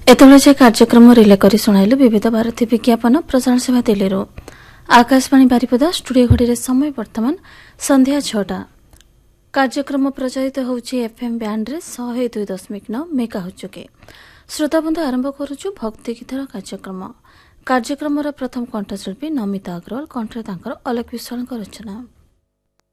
एतबेले कार्यक्रम रिले करी शुणाइलु विविध भारती विज्ञापन प्रसारण सेवा दिल्ली आकाशवाणी बारिपदा स्टूडियो घड़ी समय वर्तमान संध्या 6टा। कार्यक्रम प्रचारित होउछि एफएम बैंड रे 102.9 मेगाहर्ट्ज। श्रोताबंधु आरंभ करूछु भक्ति गीतर कार्यक्रम। कार्यक्रम प्रथम कंठशिल्पी नमिता अग्रवाल कंठरे तांकर अलग विश्वाल रचना।